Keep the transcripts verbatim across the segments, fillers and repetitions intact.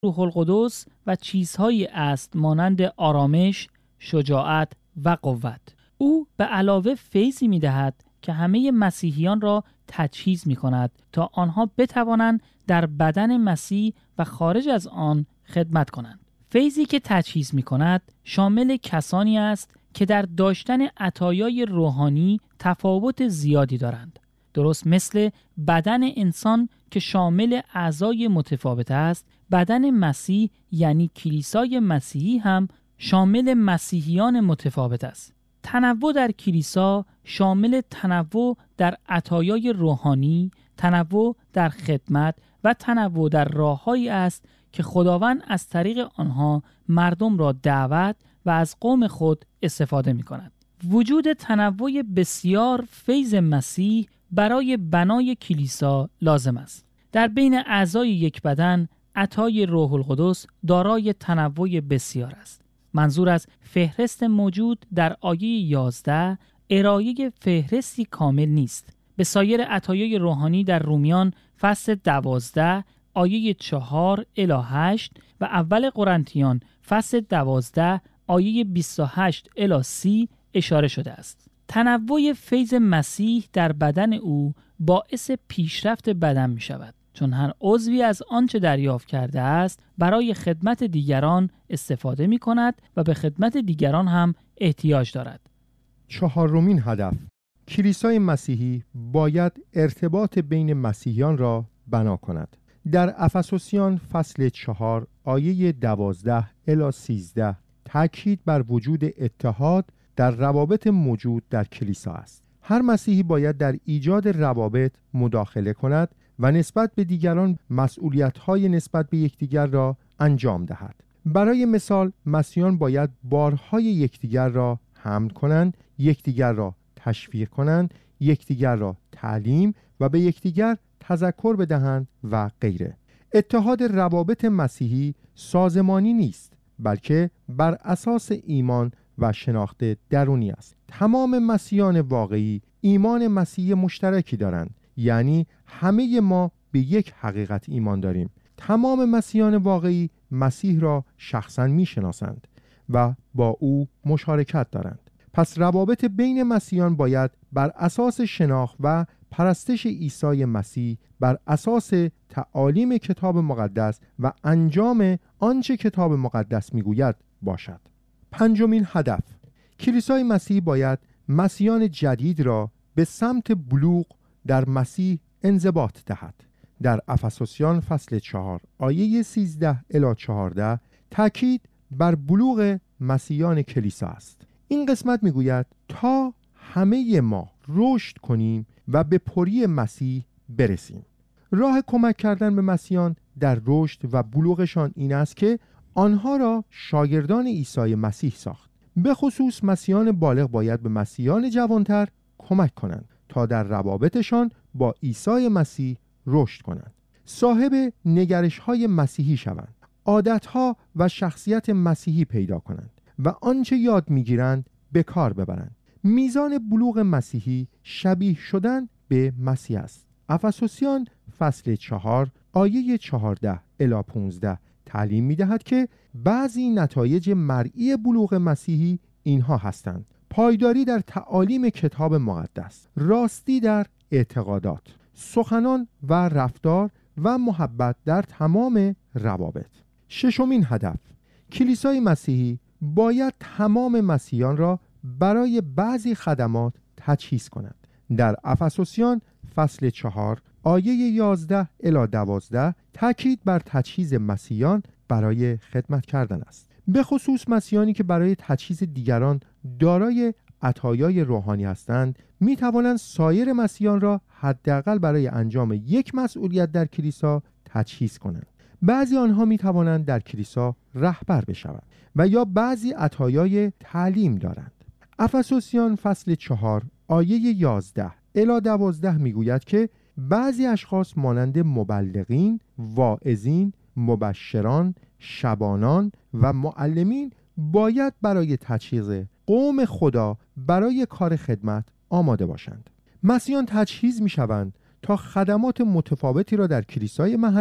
روح القدس و چیزهایی است مانند آرامش، شجاعت و قوت. او به علاوه فیضی می دهد که همه مسیحیان را تجهیز می کند تا آنها بتوانند در بدن مسیح و خارج از آن خدمت کنند. فیضی که تجهیز می کند شامل کسانی است که در داشتن عطایای روحانی تفاوت زیادی دارند. درست مثل بدن انسان که شامل اعضای متفاوت است، بدن مسیح یعنی کلیسای مسیحی هم شامل مسیحیان متفاوت است. تنوع در کلیسا شامل تنوع در عطایای روحانی، تنوع در خدمت و تنوع در راههایی است که خداوند از طریق آنها مردم را دعوت و از قوم خود استفاده می کند. وجود تنوع بسیار فیض مسیح برای بنای کلیسا لازم است. در بین اعضای یک بدن عطای روح القدس دارای تنوع بسیار است. منظور از فهرست موجود در آیه یازده ارائه فهرستی کامل نیست. به سایر عطایای روحانی در رومیان فصل دوازده آیه چهار الی هشت و اول قرنتیان فصل دوازده آیه بیست و هشت الی سی اشاره شده است. تنوع فیض مسیح در بدن او باعث پیشرفت بدن می شود، چون هر عضوی از آنچه دریافت کرده است برای خدمت دیگران استفاده می کند و به خدمت دیگران هم احتیاج دارد. چهارمین هدف، کلیسای مسیحی باید ارتباط بین مسیحیان را بنا کند. در افسوسیان فصل چهار آیه دوازده الی سیزده تاکید بر وجود اتحاد در روابط موجود در کلیسا است. هر مسیحی باید در ایجاد روابط مداخله کند و نسبت به دیگران مسئولیت‌های نسبت به یکدیگر را انجام دهد. برای مثال، مسیحیان باید بارهای یکدیگر را حمل کنند، یکدیگر را تشویق کنند، یکدیگر را تعلیم و به یکدیگر تذکر بدهند و غیره. اتحاد روابط مسیحی سازمانی نیست، بلکه بر اساس ایمان و شناخت درونی است. تمام مسیحیان واقعی ایمان مسیحی مشترکی دارند، یعنی همه ما به یک حقیقت ایمان داریم. تمام مسیحیان واقعی مسیح را شخصاً می‌شناسند و با او مشارکت دارند. پس روابط بین مسیحیان باید بر اساس شناخت و پرستش عیسی مسیح، بر اساس تعالیم کتاب مقدس و انجام آنچه کتاب مقدس میگوید باشد. پنجمین هدف، کلیسای مسیح باید مسیحیان جدید را به سمت بلوغ در مسیح انضباط دهد. در افسوسیان فصل چهار آیه سیزده الی چهارده تاکید بر بلوغ مسیحیان کلیسا است. این قسمت میگوید تا همه ما رشد کنیم و به پری مسیح برسیم. راه کمک کردن به مسیحیان در رشد و بلوغشان این است که آنها را شاگردان عیسی مسیح ساخت. به خصوص مسیحیان بالغ باید به مسیحیان جوانتر کمک کنند تا در روابطشان با عیسی مسیح رشد کنند، صاحب نگرش‌های مسیحی شوند، عادت‌ها و شخصیت مسیحی پیدا کنند و آنچه یاد می‌گیرند به کار ببرند. میزان بلوغ مسیحی شبیه شدن به مسیح است. افسوسیان فصل چهار آیه چهارده الی پانزده تعلیم می‌دهد که بعضی نتایج مرئی بلوغ مسیحی اینها هستند: پایداری در تعالیم کتاب مقدس، راستی در اعتقادات، سخنان و رفتار و محبت در تمام روابط. ششمین هدف، کلیسای مسیحی باید تمام مسیحیان را برای بعضی خدمات تجهیز کند. در افسوسیان فصل چهار آیه یازده الی دوازده تاکید بر تجهیز مسیحیان برای خدمت کردن است. به خصوص مسیحیانی که برای تجهیز دیگران دارای عطایای روحانی هستند می توانند سایر مسیحیان را حداقل برای انجام یک مسئولیت در کلیسا تجهیز کنند. بعضی آنها می توانند در کلیسا رهبر بشوند و یا بعضی عطایای تعلیم دارند. افسوسیان فصل چهار آیه یازده الی دوازده می گوید که بعضی اشخاص مانند مبلغین، واعظین، مبشران، شبانان و معلمین باید برای تجهیز قوم خدا برای کار خدمت آماده باشند. مسیحیان تجهیز می شوند تا خدمات متفاوتی را در کلیسای محلی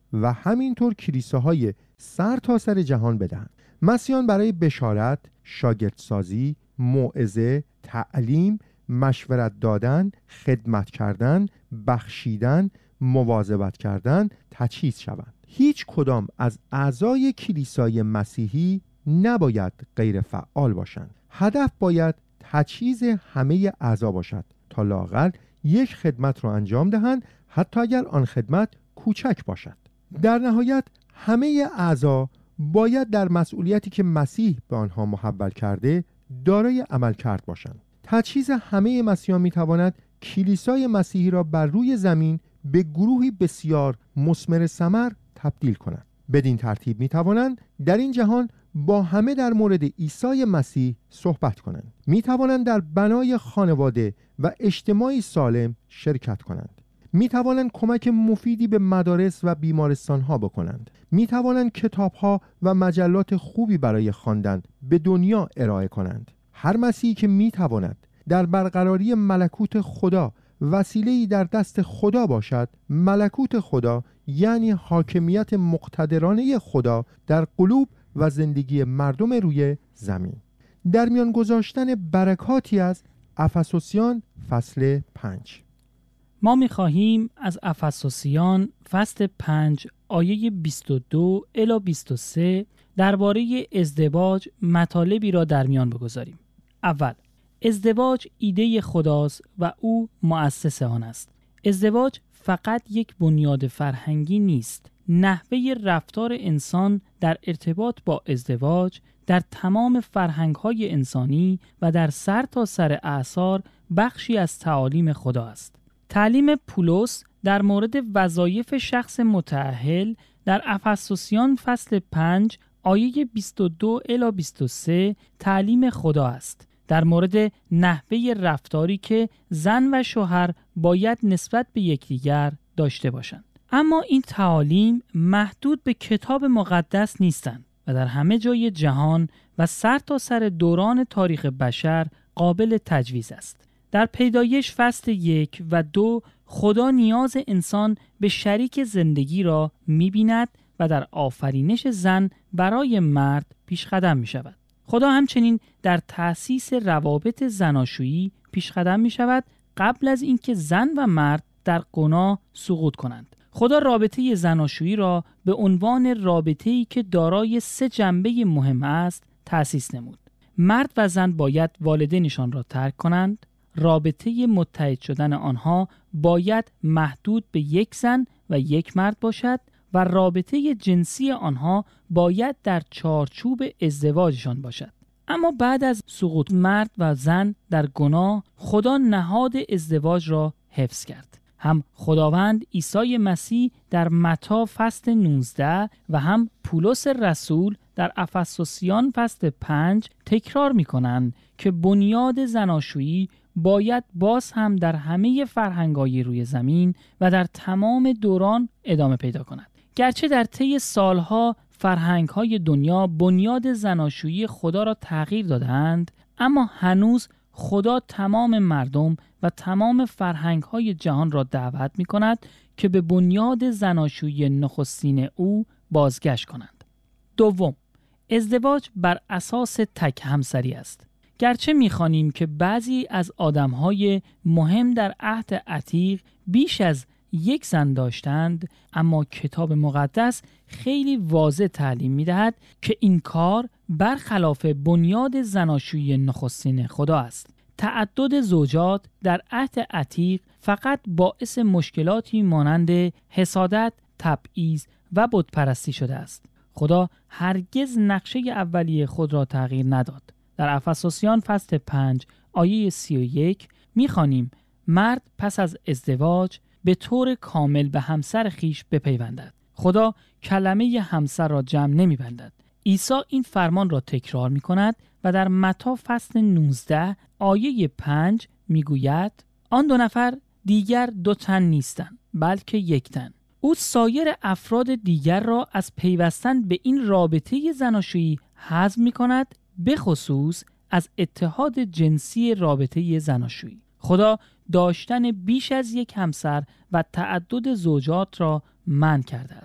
و همینطور کلیساهای سر تا سر جهان بدهند. مسیحیان برای بشارت، شاگردسازی، موعظه، تعلیم، مشورت دادن، خدمت کردن، بخشیدن، مواظبت کردن تجهیز شوند. هیچ کدام از اعضای کلیسای مسیحی نباید غیر فعال باشند. هدف باید تجهیز همه اعضا باشد تا لااقل یک خدمت را انجام دهند، حتی اگر آن خدمت کوچک باشد. در نهایت همه اعضا باید در مسئولیتی که مسیح به آنها محول کرده دارای عمل کرد باشند. تجهیز همه مسیحیان میتواند کلیسای مسیحی را بر روی زمین به گروهی بسیار مثمر ثمر تبدیل کند. بدین ترتیب میتوانند در این جهان با همه در مورد عیسی مسیح صحبت کنند. میتوانند در بنای خانواده و اجتماعی سالم شرکت کنند. میتوانند کمک مفیدی به مدارس و بیمارستان ها بکنند. میتوانند کتاب ها و مجلات خوبی برای خواندن به دنیا ارائه کنند. هر مسیحی که میتواند در برقراری ملکوت خدا وسیله‌ای در دست خدا باشد، ملکوت خدا یعنی حاکمیت مقتدرانه خدا در قلوب و زندگی مردم روی زمین. در میان گذاشتن برکاتی از افسوسیان فصل پنج. ما می‌خواهیم از افسوسیان فصل پنج آیه بیست و دو الی بیست و سه درباره ازدواج مطالبی را در میان بگذاریم. اول، ازدواج ایده خداست و او مؤسس آن است. ازدواج فقط یک بنیاد فرهنگی نیست. نحوه رفتار انسان در ارتباط با ازدواج در تمام فرهنگ‌های انسانی و در سر تا سر اعصار بخشی از تعالیم خدا است. تعلیم پولس در مورد وظایف شخص متأهل در افسوسیان فصل پنج آیه بیست و دو الی بیست و سه تعلیم خدا است. در مورد نحوه رفتاری که زن و شوهر باید نسبت به یکدیگر داشته باشند. اما این تعالیم محدود به کتاب مقدس نیستند و در همه جای جهان و سر تا سر دوران تاریخ بشر قابل تجویز است. در پیدایش فصل یک و دو خدا نیاز انسان به شریک زندگی را می‌بیند و در آفرینش زن برای مرد پیشقدم می‌شود. خدا همچنین در تأسیس روابط زناشویی پیشقدم می‌شود قبل از اینکه زن و مرد در گناه سقوط کنند. خدا رابطه زناشویی را به عنوان رابطه‌ای که دارای سه جنبه مهم است تأسیس نمود. مرد و زن باید والدینشان را ترک کنند. رابطه متحد شدن آنها باید محدود به یک زن و یک مرد باشد و رابطه جنسی آنها باید در چارچوب ازدواجشان باشد. اما بعد از سقوط مرد و زن در گناه، خدا نهاد ازدواج را حفظ کرد. هم خداوند عیسی مسیح در متی فصل نوزده و هم پولس رسول در افسوسیان فصل پنج تکرار می کنند که بنیاد زناشویی باید باز هم در همه فرهنگ‌های روی زمین و در تمام دوران ادامه پیدا کند. گرچه در طی سالها فرهنگ‌های دنیا بنیاد زناشویی خدا را تغییر دادند، اما هنوز خدا تمام مردم و تمام فرهنگ‌های جهان را دعوت می‌کند که به بنیاد زناشویی نخستین او بازگشت کنند. دوم، ازدواج بر اساس تک همسری است. گرچه می‌خوانیم که بعضی از آدم‌های مهم در عهد عتیق بیش از یک زن داشتند، اما کتاب مقدس خیلی واضح تعلیم می‌دهد که این کار برخلاف بنیاد زناشویی نخستین خدا است. تعدد زوجات در عهد عتیق فقط باعث مشکلاتی مانند حسادت، تبعیض و بتپرستی شده است. خدا هرگز نقشه اولیه خود را تغییر نداد. در افسوسیان فصل پنج آیه سی و یک می‌خوانیم مرد پس از ازدواج به طور کامل به همسر خیش بپیوندد. خدا کلمه همسر را جمع نمی‌بندد. عیسی این فرمان را تکرار می‌کند و در متی فصل نوزده آیه پنج می‌گوید آن دو نفر دیگر دو تن نیستند بلکه یک تن. او سایر افراد دیگر را از پیوستن به این رابطه زناشویی حذف می‌کند، به خصوص از اتحاد جنسی رابطه زناشویی. خدا داشتن بیش از یک همسر و تعدد زوجات را منع کرده است.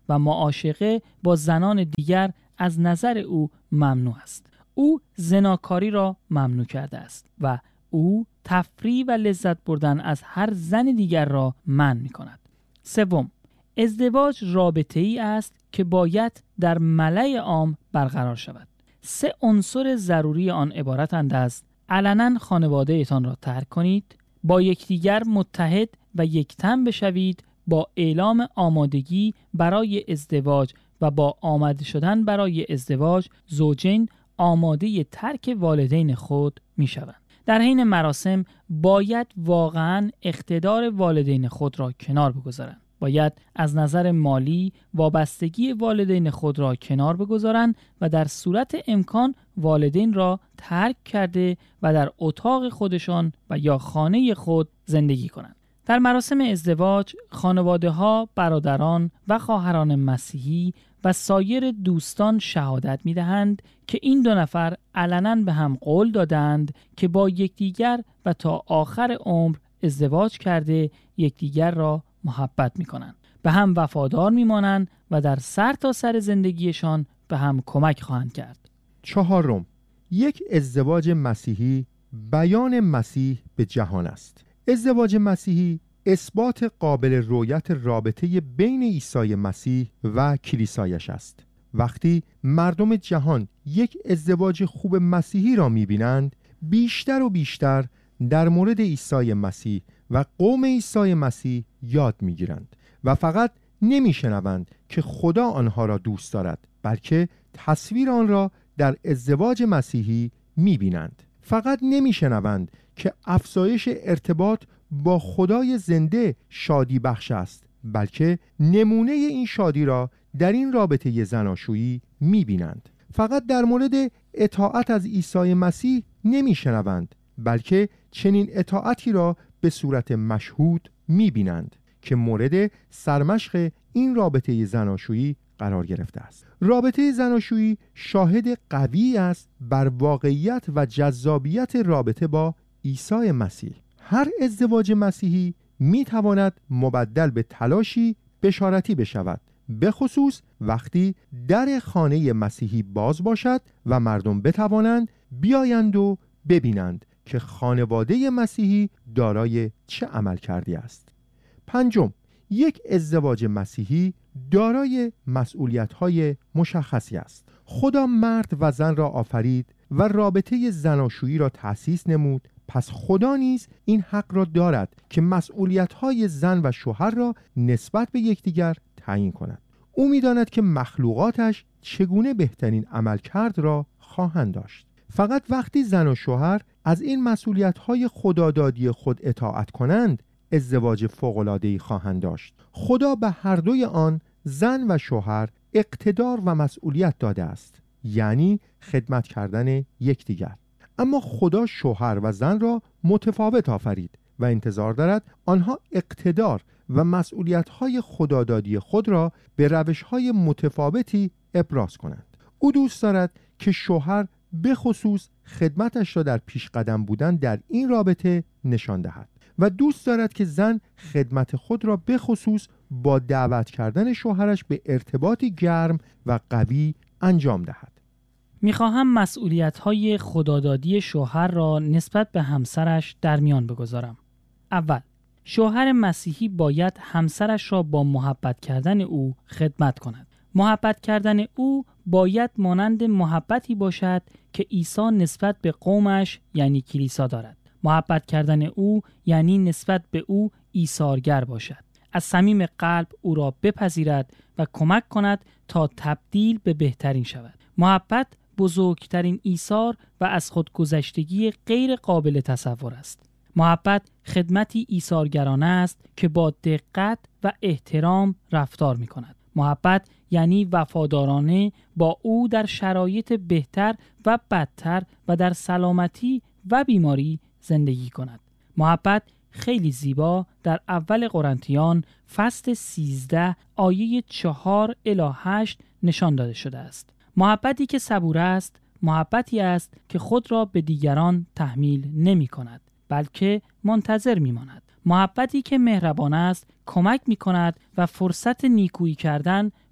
و معاشقه با زنان دیگر از نظر او ممنوع است. او زناکاری را ممنوع کرده است و او تفریح و لذت بردن از هر زن دیگر را منع می کند. سوم، ازدواج رابطه ای است که باید در ملأ عام برقرار شود. سه عنصر ضروری آن عبارتند از علنا خانواده ایتان را ترک کنید، با یکدیگر متحد و یکتن بشوید، با اعلام آمادگی برای ازدواج و با آماده شدن برای ازدواج زوجین آماده ترک والدین خود می شوند. در حین مراسم باید واقعاً اقتدار والدین خود را کنار بگذارند. باید از نظر مالی وابستگی والدین خود را کنار بگذارند و در صورت امکان والدین را ترک کرده و در اتاق خودشان و یا خانه خود زندگی کنند. در مراسم ازدواج خانواده ها، برادران و خواهران مسیحی و سایر دوستان شهادت می دهند که این دو نفر علنا به هم قول دادند که با یکدیگر و تا آخر عمر ازدواج کرده یکدیگر را محبت می کنند، به هم وفادار می مانند و در سر تا سر زندگیشان به هم کمک خواهند کرد. چهارم، یک ازدواج مسیحی بیان مسیح به جهان است. ازدواج مسیحی اثبات قابل رویت رابطه بین عیسی مسیح و کلیسایش است. وقتی مردم جهان یک ازدواج خوب مسیحی را می‌بینند، بیشتر و بیشتر در مورد عیسی مسیح و قوم عیسی مسیح یاد می‌گیرند و فقط نمی‌شنوند که خدا آنها را دوست دارد، بلکه تصویر آن را در ازدواج مسیحی می‌بینند. فقط نمی‌شنوند که افزایش ارتباط با خدای زنده شادی بخش است، بلکه نمونه این شادی را در این رابطه زناشویی می‌بینند. فقط در مورد اطاعت از عیسی مسیح نمی‌شنوند، بلکه چنین اطاعتی را به صورت مشهود می‌بینند که مورد سرمشق این رابطه زناشویی قرار گرفته است. رابطه زناشویی شاهد قوی است بر واقعیت و جذابیت رابطه با عیسی مسیح. هر ازدواج مسیحی می‌تواند مبدل به تلاشی بشارتی بشود، به خصوص وقتی در خانه مسیحی باز باشد و مردم بتوانند بیایند و ببینند که خانواده مسیحی دارای چه عمل کردی است. پنجم، یک ازدواج مسیحی دارای مسئولیت‌های مشخصی است. خدا مرد و زن را آفرید و رابطه زناشویی را تأسیس نمود، پس خدا نیز این حق را دارد که مسئولیت‌های زن و شوهر را نسبت به یکدیگر تعیین کند. او می‌داند که مخلوقاتش چگونه بهترین عملکرد را خواهند داشت. فقط وقتی زن و شوهر از این مسئولیت‌های خدادادی خود اطاعت کنند، ازدواج فوق‌العاده‌ای خواهند داشت. خدا به هر دوی آن زن و شوهر اقتدار و مسئولیت داده است، یعنی خدمت کردن یکدیگر. اما خدا شوهر و زن را متفاوت آفرید و انتظار دارد آنها اقتدار و مسئولیت‌های خدادادی خود را به روش‌های متفاوتی ابراز کنند. او دوست دارد که شوهر به خصوص خدمتش را در پیش قدم بودن در این رابطه نشان دهد و دوست دارد که زن خدمت خود را به خصوص با دعوت کردن شوهرش به ارتباطی گرم و قوی انجام دهد. میخواهم مسئولیت‌های خدادادی شوهر را نسبت به همسرش در میان بگذارم. اول، شوهر مسیحی باید همسرش را با محبت کردن او خدمت کند. محبت کردن او باید مانند محبتی باشد که عیسی نسبت به قومش یعنی کلیسا دارد. محبت کردن او یعنی نسبت به او ایثارگر باشد. از صمیم قلب او را بپذیرد و کمک کند تا تبدیل به بهترین شود. محبت بزرگترین ایثار و از خودگذشتگی غیر قابل تصور است. محبت خدمتی ایثارگرانه است که با دقت و احترام رفتار می کند. محبت یعنی وفادارانه با او در شرایط بهتر و بدتر و در سلامتی و بیماری زندگی کند. محبت خیلی زیبا در اول قرنتیان فصل سیزده آیه چهار الی هشت نشان داده شده است. محبتی که صبور است، محبتی است که خود را به دیگران تحمیل نمی کند، بلکه منتظر می ماند. محبتی که مهربان است، کمک می کند و فرصت نیکویی کردن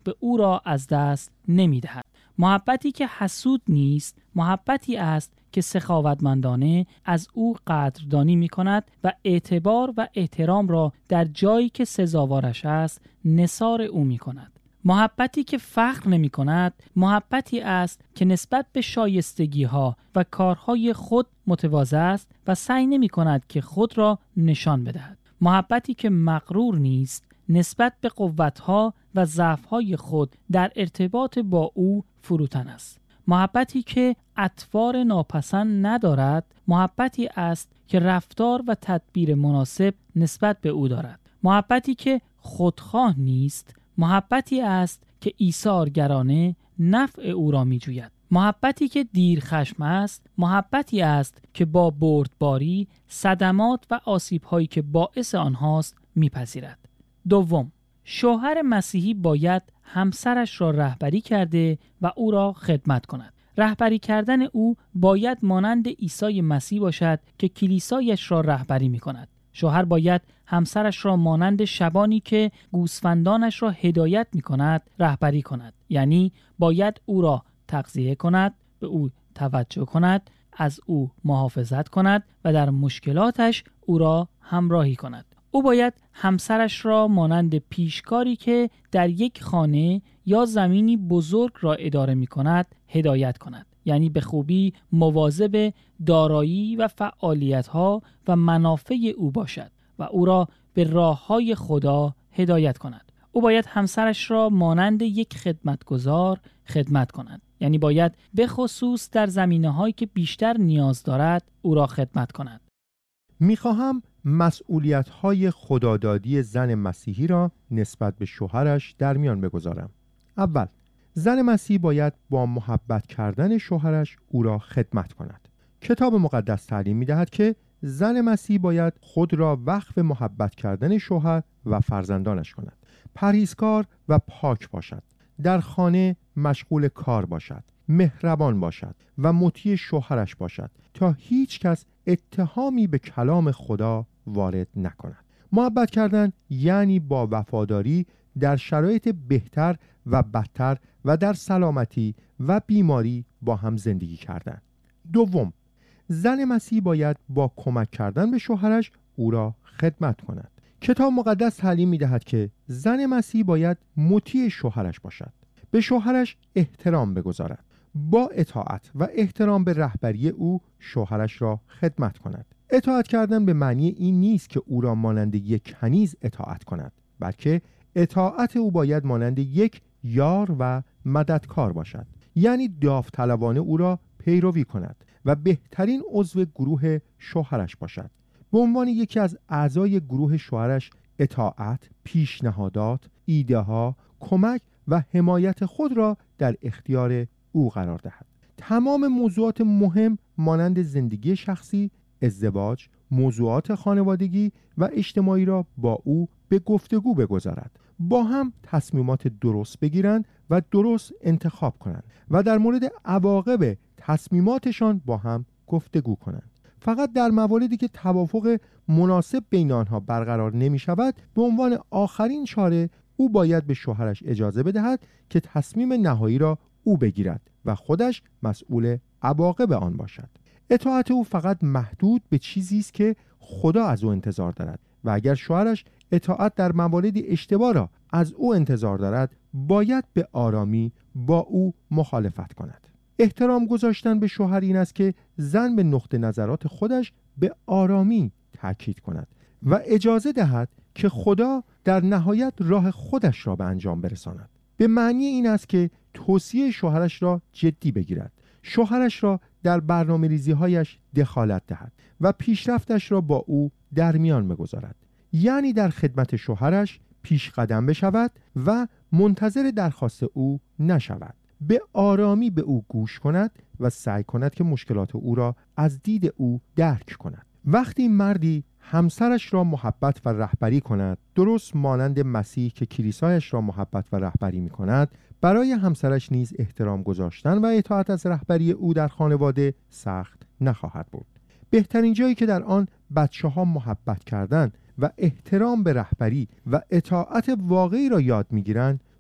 به او را از دست نمی‌دهد. محبتی که حسود نیست، محبتی است که سخاوتمندانه از او قدردانی می‌کند و اعتبار و احترام را در جایی که سزاوارش است نثار او می‌کند. محبتی که فخر نمی کند، محبتی است که نسبت به شایستگی ها و کارهای خود متواضع است و سعی نمی کند که خود را نشان بدهد. محبتی که مغرور نیست، نسبت به قوتها و ضعفهای خود در ارتباط با او فروتن است. محبتی که اطوار ناپسند ندارد، محبتی است که رفتار و تدبیر مناسب نسبت به او دارد. محبتی که خودخواه نیست، محبتی است که ایثارگرانه نفع او را می جوید. محبتی که دیر خشم است، محبتی است که با بردباری صدمات و آسیب‌هایی که باعث آنهاست می‌پذیرد. دوم، شوهر مسیحی باید همسرش را رهبری کرده و او را خدمت کند. رهبری کردن او باید مانند عیسی مسیح باشد که کلیسایش را رهبری می‌کند. شوهر باید همسرش را مانند شبانی که گوسفندانش را هدایت می کند رهبری کند. یعنی باید او را تغذیه کند، به او توجه کند، از او محافظت کند و در مشکلاتش او را همراهی کند. او باید همسرش را مانند پیشکاری که در یک خانه یا زمینی بزرگ را اداره می کند هدایت کند. یعنی به خوبی مواظب دارایی و فعالیت‌ها و منافع او باشد و او را به راه‌های خدا هدایت کند. او باید همسرش را مانند یک خدمتگزار خدمت کند. یعنی باید به خصوص در زمینه‌هایی که بیشتر نیاز دارد او را خدمت کند. می‌خواهم مسئولیت‌های خدادادی زن مسیحی را نسبت به شوهرش در میان بگذارم. اول، زن مسیحی باید با محبت کردن شوهرش او را خدمت کند. کتاب مقدس تعلیم می‌دهد که زن مسیحی باید خود را وقف محبت کردن شوهر و فرزندانش کند. پرهیزکار و پاک باشد. در خانه مشغول کار باشد. مهربان باشد و مطیع شوهرش باشد تا هیچ کس اتهامی به کلام خدا وارد نکند. محبت کردن یعنی با وفاداری در شرایط بهتر و بدتر و در سلامتی و بیماری با هم زندگی کردن. دوم، زن مسیحی باید با کمک کردن به شوهرش او را خدمت کند. کتاب مقدس تعلیم می‌دهد که زن مسیحی باید مطیع شوهرش باشد. به شوهرش احترام بگذارد. با اطاعت و احترام به رهبری او شوهرش را خدمت کند. اطاعت کردن به معنی این نیست که او را مانند یک کنیز اطاعت کند، بلکه اطاعت او باید مانند یک یار و مددکار باشد. یعنی داوطلبانه او را پیروی کند و بهترین عضو گروه شوهرش باشد. به عنوان یکی از اعضای گروه شوهرش اطاعت، پیشنهادات، ایده‌ها، کمک و حمایت خود را در اختیار او قرار دهد. تمام موضوعات مهم مانند زندگی شخصی، ازدواج، موضوعات خانوادگی و اجتماعی را با او به گفتگو بگذارد. با هم تصمیمات درست بگیرند و درست انتخاب کنند و در مورد عواقب تصمیماتشان با هم گفتگو کنند. فقط در مواردی که توافق مناسب بین آنها برقرار نمی شود، به عنوان آخرین چاره او باید به شوهرش اجازه بدهد که تصمیم نهایی را او بگیرد و خودش مسئول عواقب آن باشد. اطاعت او فقط محدود به چیزی است که خدا از او انتظار دارد و اگر شوهرش اطاعت در مواردی اشتباه را از او انتظار دارد، باید به آرامی با او مخالفت کند. احترام گذاشتن به شوهر این است که زن به نقطه نظرات خودش به آرامی تاکید کند و اجازه دهد که خدا در نهایت راه خودش را به انجام برساند. به معنی این است که توصیه شوهرش را جدی بگیرد، شوهرش را در برنامه‌ریزی‌هایش دخالت دهد و پیشرفتش را با او در میان بگذارد. یعنی در خدمت شوهرش پیش قدم بشود و منتظر درخواست او نشود. به آرامی به او گوش کند و سعی کند که مشکلات او را از دید او درک کند. وقتی مردی همسرش را محبت و رهبری کند، درست مانند مسیح که کلیسایش را محبت و رهبری می کند، برای همسرش نیز احترام گذاشتن و اطاعت از رهبری او در خانواده سخت نخواهد بود. بهترین جایی که در آن بچه ها محبت کردن و احترام به رهبری و اطاعت واقعی را یاد می گیرند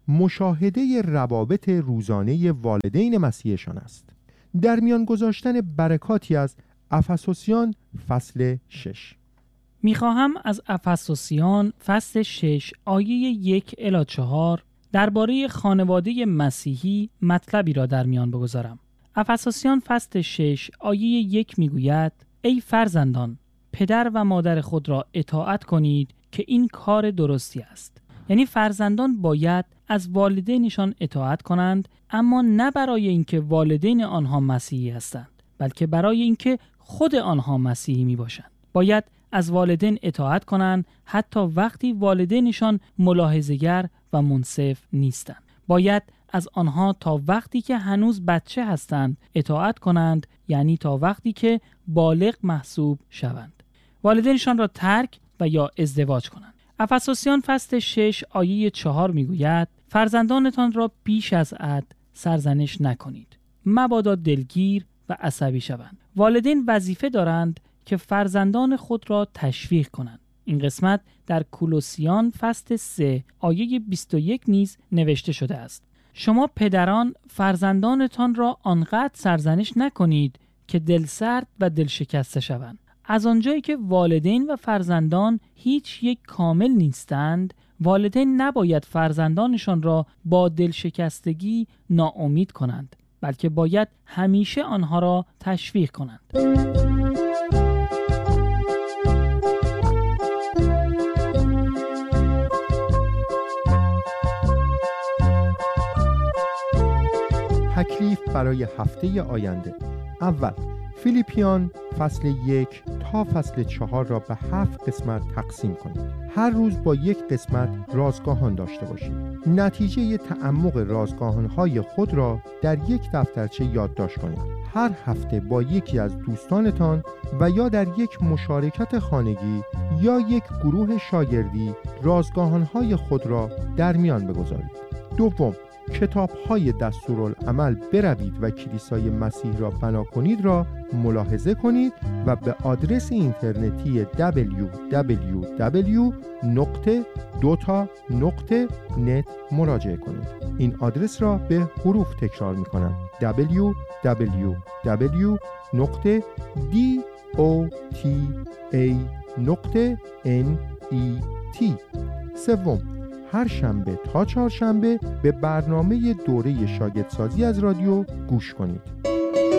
مشاهده روابط روزانه والدین مسیحشان است. در میان گذاشتن برکاتی از افسوسیان فصل شش. میخواهم از افسوسیان فصل شش آیه یک الی چهار درباره خانواده مسیحی مطلبی را در میان بگذارم. افسوسیان فصل شش آیه یک میگوید: ای فرزندان، پدر و مادر خود را اطاعت کنید که این کار درستی است. یعنی فرزندان باید از والدینشان اطاعت کنند، اما نه برای اینکه والدین آنها مسیحی هستند، بلکه برای اینکه خود آنها مسیحی می باشند. باید از والدین اطاعت کنند حتی وقتی والدینشان ملاحظه‌گر و منصف نیستند. باید از آنها تا وقتی که هنوز بچه هستند اطاعت کنند، یعنی تا وقتی که بالغ محسوب شوند. والدینشان را ترک و یا ازدواج کنند. افسوسیان فصل شش آیه چهار میگوید: فرزندانتان را بیش از حد سرزنش نکنید، مبادا دلگیر و عصبی شوند. والدین وظیفه دارند که فرزندان خود را تشویق کنند. این قسمت در کولوسیان فصل سه آیه بیست و یک نیز نوشته شده است: شما پدران فرزندانتان را آنقدر سرزنش نکنید که دلسرد و دلشکسته شوند. از آنجایی که والدین و فرزندان هیچ یک کامل نیستند، والدین نباید فرزندانشان را با دلشکستگی ناامید کنند، بلکه باید همیشه آنها را تشویق کنند. تکلیف برای هفته آینده. اول، فیلیپیان فصل یک تا فصل چهار را به هفت قسمت تقسیم کنید. هر روز با یک قسمت رازگاهان داشته باشید. نتیجه تعمق رازگاهان‌های خود را در یک دفترچه یادداشت کنید. هر هفته با یکی از دوستانتان و یا در یک مشارکت خانگی یا یک گروه شاگردی رازگاهان‌های خود را در میان بگذارید. دوم، کتاب‌های دستورالعمل بروید و کلیسای مسیح را بنا کنید را ملاحظه کنید و به آدرس اینترنتی دبلیو دبلیو دبلیو دات دوتا دات نت مراجعه کنید. این آدرس را به حروف تکرار می کنم: دبلیو دبلیو دبلیو دات دوتا دات نت. سوم، هر شنبه تا چهارشنبه به برنامه دوره شاگردسازی از رادیو گوش کنید.